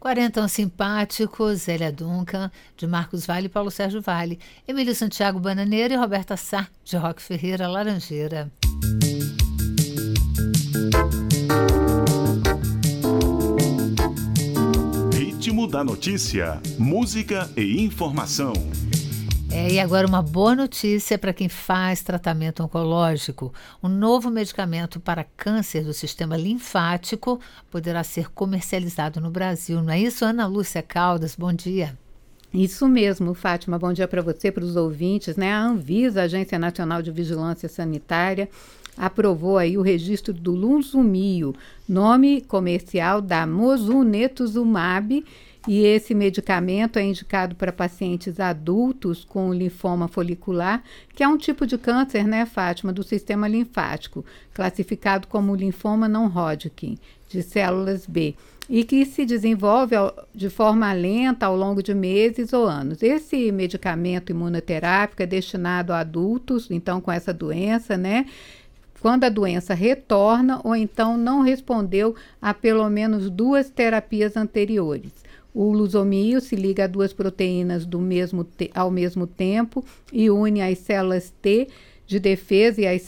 Quarentão Simpáticos, Zélia Duncan, de Marcos Vale e Paulo Sérgio Vale, Emílio Santiago Bananeira e Roberta Sá, de Roque Ferreira Laranjeira. Ritmo da notícia, música e informação. E agora uma boa notícia para quem faz tratamento oncológico. Um novo medicamento para câncer do sistema linfático poderá ser comercializado no Brasil. Não é isso, Ana Lúcia Caldas? Bom dia. Isso mesmo, Fátima. Bom dia para você, para os ouvintes, né? A Anvisa, a Agência Nacional de Vigilância Sanitária, aprovou aí o registro do Lunsumio, nome comercial da Mosunetuzumab. E esse medicamento é indicado para pacientes adultos com linfoma folicular, que é um tipo de câncer, né, Fátima, do sistema linfático, classificado como linfoma não Hodgkin, de células B, e que se desenvolve de forma lenta ao longo de meses ou anos. Esse medicamento imunoterápico é destinado a adultos, então, com essa doença, né? Quando a doença retorna ou então não respondeu a pelo menos 2 terapias anteriores. O Lunsumio se liga a 2 proteínas ao mesmo tempo e une as células T de defesa e as